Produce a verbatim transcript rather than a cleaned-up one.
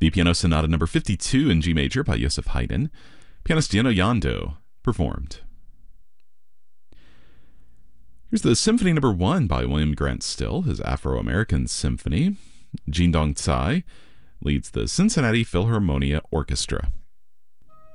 The Piano Sonata number fifty-two in G major by Joseph Haydn. Pianist Dino Yando performed. Here's the Symphony number one by William Grant Still, his Afro-American Symphony. Jin Dong Tsai leads the Cincinnati Philharmonia Orchestra.